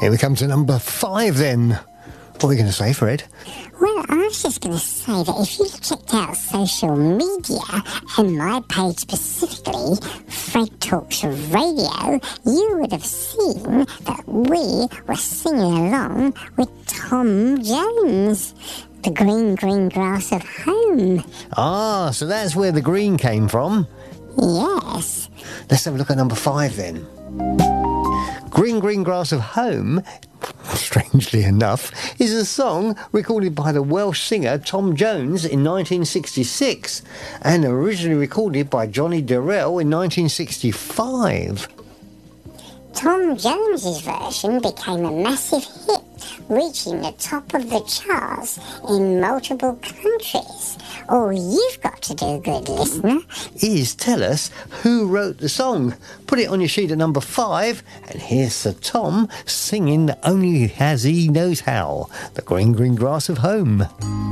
Here we come to number 5 then. What are we going to say, Fred? Well, I was just going to say that if you checked out social media, and my page specifically, Fred Talks Radio, you would have seen that we were singing along with Tom Jones, The Green, Green Grass of Home. Ah, so that's where the green came from. Yes. Let's have a look at number 5 then. Green, Green Grass of Home, strangely enough, is a song recorded by the Welsh singer Tom Jones in 1966 and originally recorded by Johnny Durrell in 1965. Tom Jones's version became a massive hit, reaching the top of the charts in multiple countries. All you've got to do, good listener, is tell us who wrote the song. Put it on your sheet at number 5, and here's Sir Tom singing Only As He Knows How, The Green, Green Grass of Home.